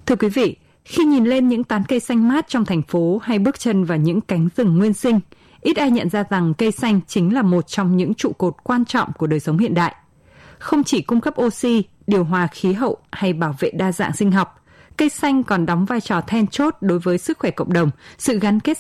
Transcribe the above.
Thưa quý vị, khi nhìn lên những tán cây xanh mát trong thành phố hay bước chân vào những cánh rừng nguyên sinh, ít ai nhận ra rằng cây xanh chính là một trong những trụ cột quan trọng của đời sống hiện đại. Không chỉ cung cấp oxy, điều hòa khí hậu hay bảo vệ đa dạng sinh học, cây xanh còn đóng vai trò then chốt đối với sức khỏe cộng đồng, sự gắn kết